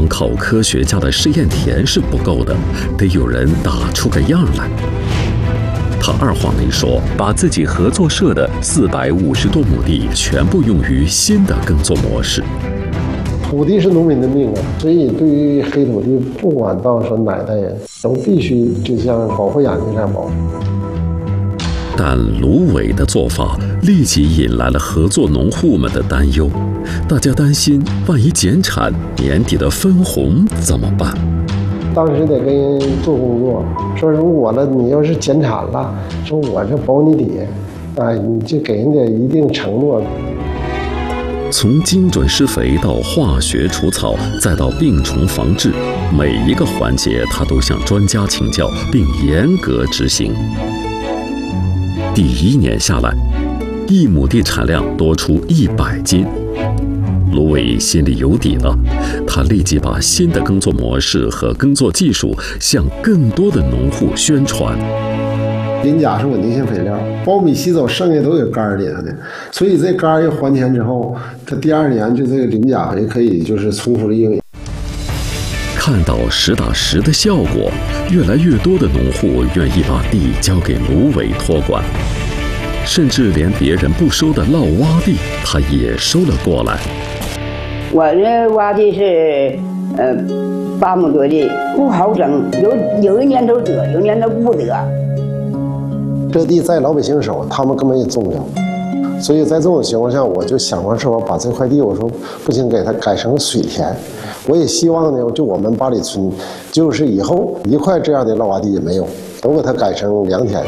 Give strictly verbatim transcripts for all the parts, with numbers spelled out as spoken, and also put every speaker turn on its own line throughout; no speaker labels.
光靠科学家的试验田是不够的，得有人打出个样来。他二话没说，把自己合作社的四百五十多亩地全部用于新的耕作模式。
土地是农民的命啊，所以对于黑土地，不管到说哪代人，都必须就像保护眼睛这样保护。
但芦苇的做法立即引来了合作农户们的担忧，大家担心万一减产，年底的分红怎么办？
当时得跟人做工作，说如果了你要是减产了，说我这保你底，哎，你就给人家一定承诺。
从精准施肥到化学除草，再到病虫防治，每一个环节他都向专家请教，并严格执行。第一年下来，一亩地产量多出一百斤。芦苇心里有底了，他立即把新的耕作模式和耕作技术向更多的农户宣传。
磷钾是稳定性肥料，苞米吸走剩下都有杆儿里头的，所以这杆儿一还田之后，它第二年就这个磷钾肥可以就是重复利用。
看到实打实的效果，越来越多的农户愿意把地交给芦苇托管，甚至连别人不收的涝洼地，他也收了过来。
我这挖地是，呃，八亩多地，不好整，有有一年都得，有一年都不得。
这地在老百姓手，他们根本也种不了，所以在这种情况下，我就想方设法把这块地，我说不行，给它改成水田。我也希望呢，就我们八里村，就是以后一块这样的涝洼地也没有，都给它改成良田。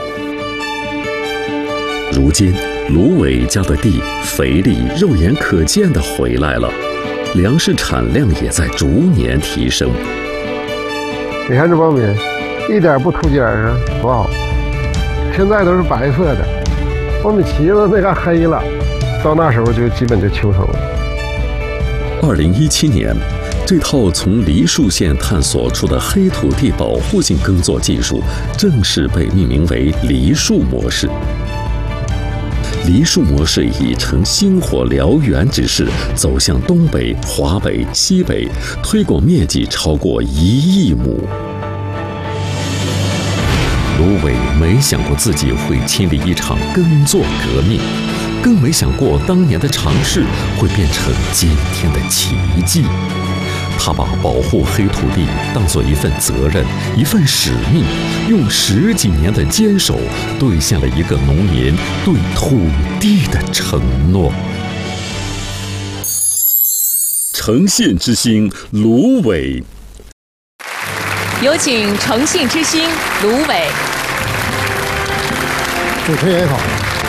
如今，芦苇家的地肥力肉眼可见地回来了，粮食产量也在逐年提升。
你看这苞米，一点不秃尖啊，多好！现在都是白色的，苞米旗子那个黑了，到那时候就基本就秋收了。
二零一七年，这套从梨树县探索出的黑土地保护性耕作技术，正式被命名为梨树模式。梨树模式已呈星火燎原之势，走向东北、华北、西北，推广面积超过一亿亩。芦苇没想过自己会亲历一场耕作革命，更没想过当年的尝试会变成今天的奇迹。他把保护黑土地当作一份责任，一份使命，用十几年的坚守兑现了一个农民对土地的承诺。诚信之星芦苇，
有请诚信之星芦苇。
主持人好。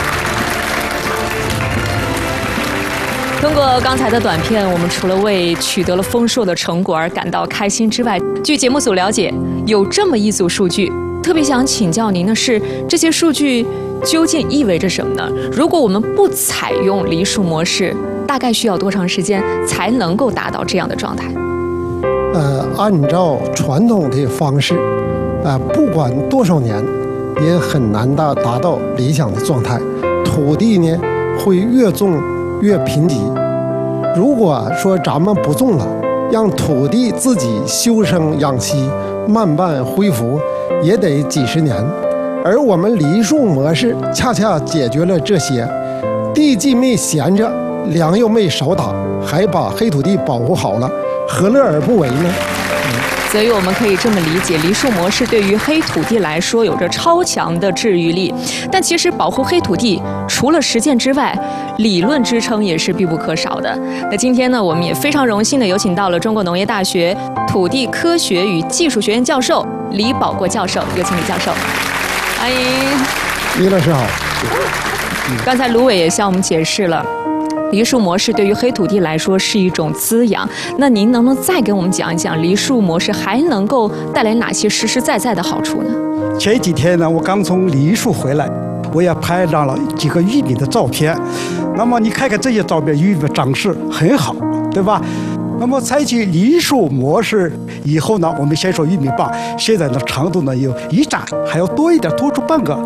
通过刚才的短片，我们除了为取得了丰硕的成果而感到开心之外，据节目组了解，有这么一组数据，特别想请教您的是，这些数据究竟意味着什么呢？如果我们不采用梨树模式，大概需要多长时间才能够达到这样的状态？
呃，按照传统的方式，呃，不管多少年，也很难达达到理想的状态。土地呢，会越种越贫瘠。如果说咱们不种了，让土地自己休生养息，慢慢恢复，也得几十年。而我们梨树模式恰恰解决了这些，地既没闲着，粮又没少打，还把黑土地保护好了，何乐而不为呢？
所以我们可以这么理解，梨树模式对于黑土地来说有着超强的治愈力。但其实保护黑土地，除了实践之外，理论支撑也是必不可少的。那今天呢，我们也非常荣幸的有请到了中国农业大学土地科学与技术学院教授李保国教授，有请李教授，欢迎。
李老师好。
刚才芦苇也向我们解释了，梨树模式对于黑土地来说是一种滋养。那您能不能再给我们讲一讲梨树模式还能够带来哪些实实在在的好处呢？
前几天呢，我刚从梨树回来，我也拍上了几个玉米的照片。那么你看看这些照片，玉米长势很好，对吧？那么采取梨树模式以后呢，我们先说玉米棒，现在的长度呢有一拃，还要多一点，多出半个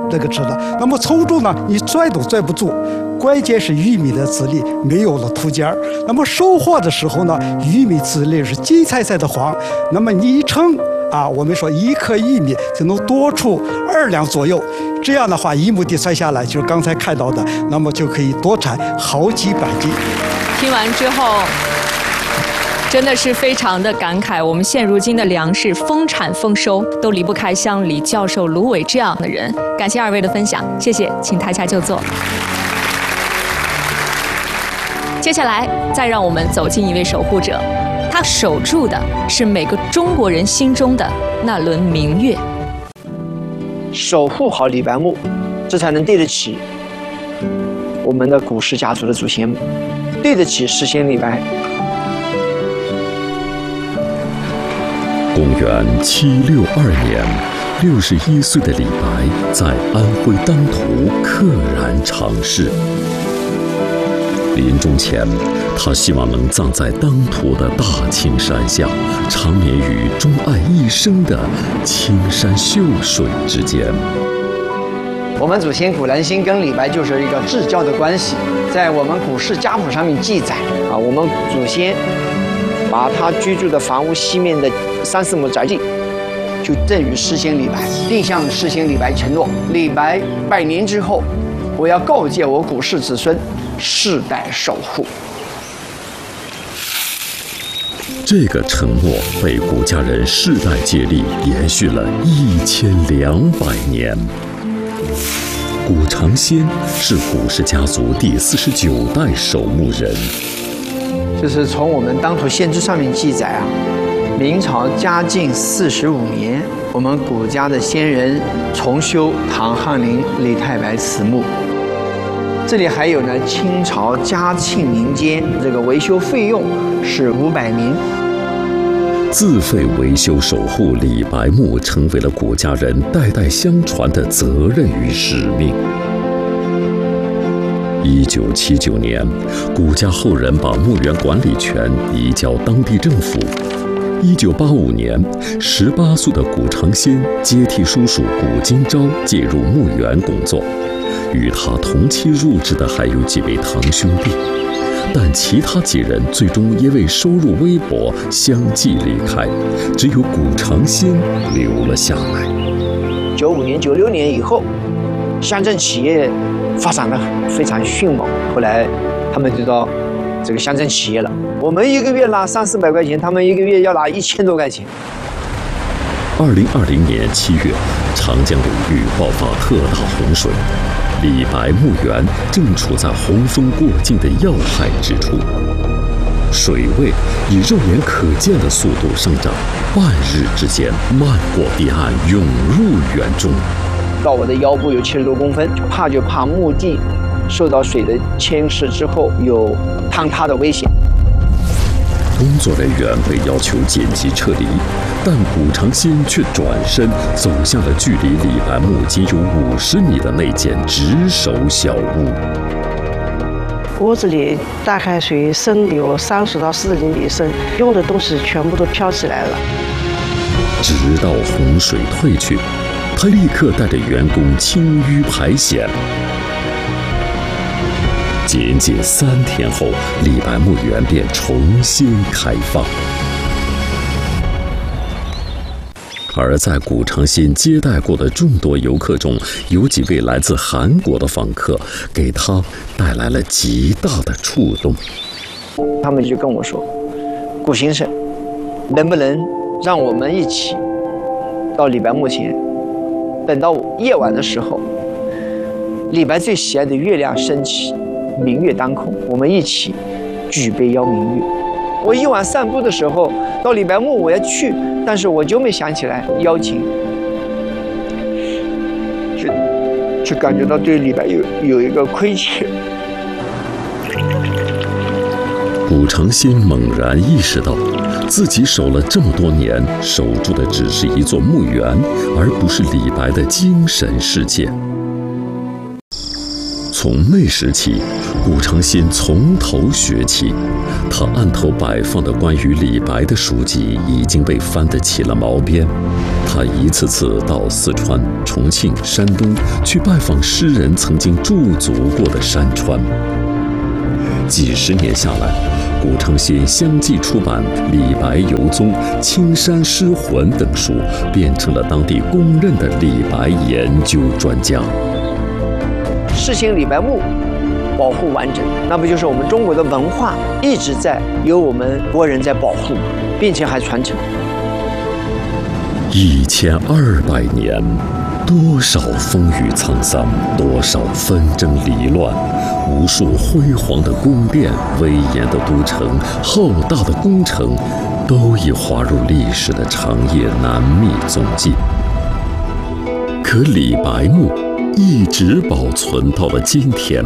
这个吃的。那么抽住呢，你拽都拽不住，关键是玉米的籽粒没有了凸尖儿。那么收获的时候呢，玉米籽粒是金彩彩的黄。那么你一称啊，我们说一颗玉米就能多出二两左右。这样的话，一亩地算下来，就是刚才看到的，那么就可以多产好几百斤。
听完之后，真的是非常的感慨。我们现如今的粮食丰产丰收，都离不开像李教授、卢伟这样的人。感谢二位的分享，谢谢，请台下就坐。接下来，再让我们走进一位守护者，他守住的是每个中国人心中的那轮明月。
守护好李白墓，这才能对得起我们的古氏家族的祖先，对得起诗仙李白。
公元七六二年，六十一岁的李白在安徽当涂溘然长逝。临终前，他希望能葬在当涂的大青山下，长眠于钟爱一生的青山秀水之间。
我们祖先古兰心跟李白就是一个至交的关系，在我们古氏家谱上面记载啊，我们祖先把他居住的房屋西面的三四亩宅地，就赠予诗仙李白，并向诗仙李白承诺：李白百年之后，我要告诫我古氏子孙，世代守护。
这个承诺被古家人世代接力，延续了一千两百年。古长仙是古氏家族第四十九代守墓人。
就是从我们当涂县志上面记载啊，明朝嘉靖四十五年，我们古家的先人重修唐翰林李太白祠墓。这里还有呢，清朝嘉庆年间这个维修费用是五百名。
自费维修守护李白墓，成为了古家人代代相传的责任与使命。一九七九年，古家后人把墓园管理权移交当地政府。一九八五年，十八岁的古长仙接替叔叔古今朝介入墓园工作。与他同期入职的还有几位堂兄弟，但其他几人最终因为收入微薄相继离开，只有古长仙留了下来。
九五年、九六年以后，乡镇企业发展的非常迅猛，后来他们就到这个乡镇企业了。我们一个月拿三四百块钱，他们一个月要拿一千多块钱。
二零二零年七月，长江流域爆发特大洪水。李白墓园正处在洪峰过境的要害之处，水位以肉眼可见的速度上涨，半日之间漫过堤岸，涌入园中。
到我的腰部有七十多公分，怕就怕墓地受到水的侵蚀之后有坍塌的危险。
工作人员被要求紧急撤离，但古长仙却转身走向了距离李白墓仅有五十米的那间值守小屋。
屋子里大概水深有三十到四十厘米深，用的东西全部都飘起来了。
直到洪水退去，他立刻带着员工清淤排险。仅仅三天后，李白墓园便重新开放。而在古长仙接待过的众多游客中，有几位来自韩国的访客，给他带来了极大的触动。
他们就跟我说：“古先生，能不能让我们一起到李白墓前，等到夜晚的时候，李白最喜爱的月亮升起，明月当空，我们一起举杯邀明月。”我一晚散步的时候，到李白墓我要去，但是我就没想起来邀请，就就感觉到对李白有有一个亏欠。
古长仙猛然意识到，自己守了这么多年，守住的只是一座墓园，而不是李白的精神世界。 从那时起，顾长新从头学起。他案头摆放的关于李白的书籍已经被翻得起了毛边。他一次次到四川、重庆、山东去拜访诗人曾经驻足过的山川。几十年下来，顾长新相继出版《李白游踪》《青山诗魂》等书，变成了当地公认的李白研究专家。
世兴李白墓保护完整，那不就是我们中国的文化一直在由我们国人在保护，并且还传承。
一千二百年，多少风雨沧桑，多少纷争离乱，无数辉煌的宫殿、威严的都城、浩大的工程，都已划入历史的长夜难觅踪迹。可李白墓一直保存到了今天。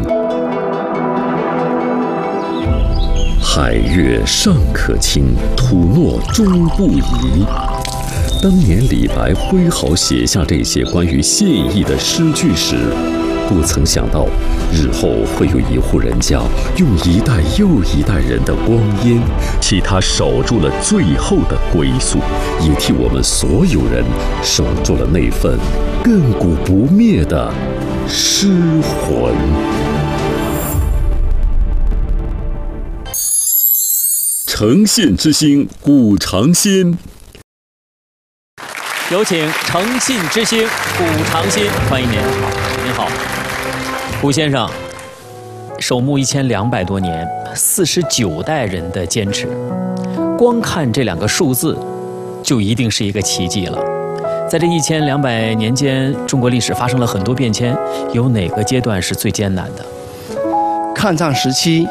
海月尚可亲，土诺终不移。当年李白挥毫写下这些关于谢意的诗句时，不曾想到日后会有一户人家用一代又一代人的光阴，替他守住了最后的归宿，也替我们所有人守住了那份亘古不灭的诗魂。诚信之星顾长新，
有请诚信之星顾长新，欢迎您。您好，顾先生，守墓一千两百多年，四十九代人的坚持，光看这两个数字，就一定是一个奇迹了。在这一千两百年间，中国历史发生了很多变迁，有哪个阶段是最艰难的？
抗战时期，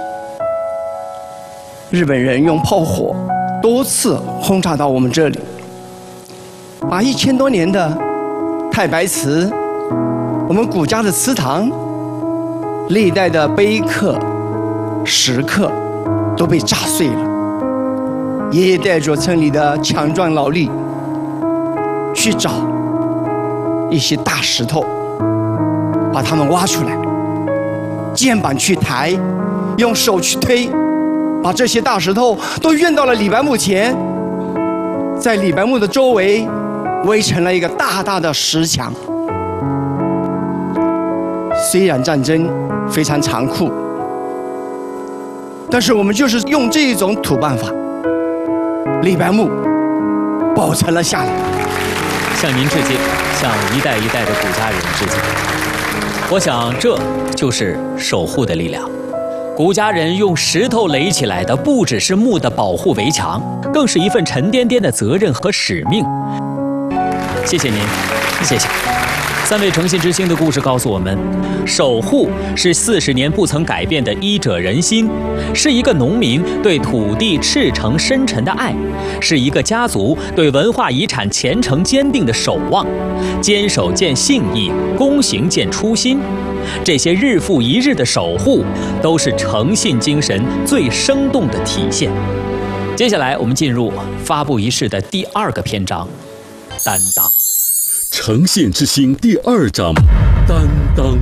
日本人用炮火多次轰炸到我们这里，把一千多年的太白祠、我们古家的祠堂、历代的碑刻、石刻都被炸碎了。爷爷带着村里的强壮劳力去找一些大石头，把它们挖出来，肩膀去抬，用手去推，把这些大石头都运到了李白墓前，在李白墓的周围围成了一个大大的石墙。虽然战争非常残酷，但是我们就是用这一种土办法，李白墓保存了下来。
向您致敬，向一代一代的古家人致敬。我想这就是守护的力量。古家人用石头垒起来的，不只是墓的保护围墙，更是一份沉甸甸的责任和使命。谢谢您，谢谢。三位诚信之星的故事告诉我们，守护是四十年不曾改变的医者仁心，是一个农民对土地赤诚深沉的爱，是一个家族对文化遗产虔诚坚定的守望。坚守见信义，躬行见初心。这些日复一日的守护，都是诚信精神最生动的体现。接下来，我们进入发布仪式的第二个篇章——担当。
诚信之星第二章，担当。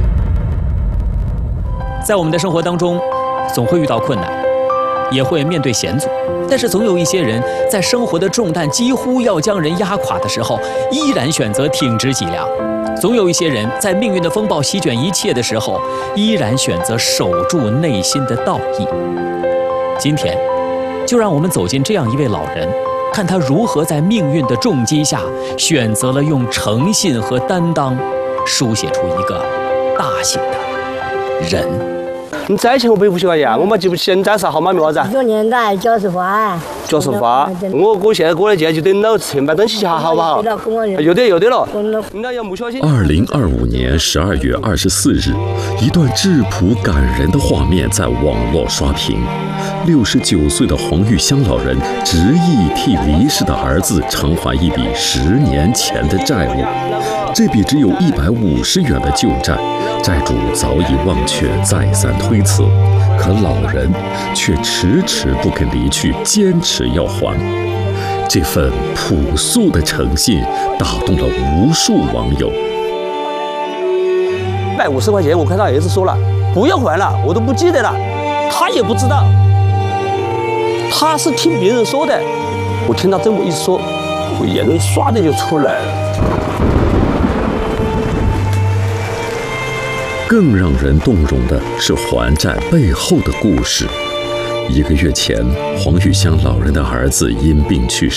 在我们的生活当中，总会遇到困难，也会面对险阻，但是总有一些人在生活的重担几乎要将人压垮的时候，依然选择挺直脊梁；总有一些人在命运的风暴席卷一切的时候，依然选择守住内心的道义。今天，就让我们走进这样一位老人，看他如何在命运的重击下，选择了用诚信和担当，书写出一个大型的人。
你再欠我百五十块钱，我们记不起现在是号码么子？
九年代九十八。
九十八。我我现在过来见就等到前班等起下，好不好？有的有的了。那要木小心。
二零二五年十二月二十四日，一段质朴感人的画面在网络刷屏。六十九岁的黄玉香老人执意替离世的儿子偿还一笔十年前的债务。这笔只有一百五十元的旧债，债主早已忘却，再三推辞，可老人却迟迟不肯离去，坚持要还。这份朴素的诚信打动了无数网友。
一百五十块钱，我看他儿子说了， 不要还了，我都不记得了。他也不知道，他是听别人说的。我听他这么一说，我眼泪唰的就出来了。
更让人动容的是还债背后的故事。一个月前，黄玉香老人的儿子因病去世。